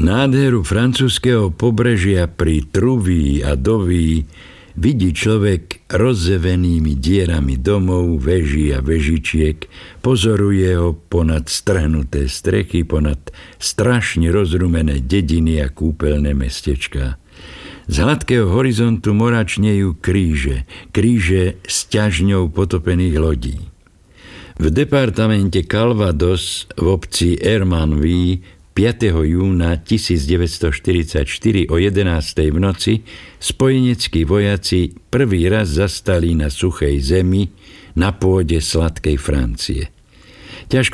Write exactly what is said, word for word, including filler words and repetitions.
Nádheru francúzskeho pobrežia pri Trouville a Deauville vidí človek rozzevenými dierami domov, veží a vežičiek, pozoruje ho ponad strhnuté strechy, ponad strašne rozrumené dediny a kúpeľné mestečká. Z hladkého horizontu moračnejú kríže, kríže s ťažňou potopených lodí. V departamente Calvados v obci Hermanville piateho júna tisícdeväťstoštyridsaťštyri o jedenástej v noci spojeneckí vojaci prvý raz zastali na suchej zemi na pôde sladkej Francie. Ťažko